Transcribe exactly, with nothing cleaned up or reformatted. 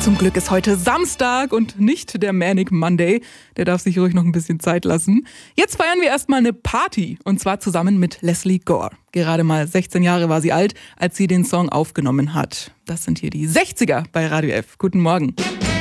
Zum Glück ist heute Samstag und nicht der Manic Monday. Der darf sich ruhig noch ein bisschen Zeit lassen. Jetzt feiern wir erstmal eine Party und zwar zusammen mit Lesley Gore. Gerade mal sechzehn Jahre war sie alt, als sie den Song aufgenommen hat. Das sind hier die sechziger bei Radio F. Guten Morgen.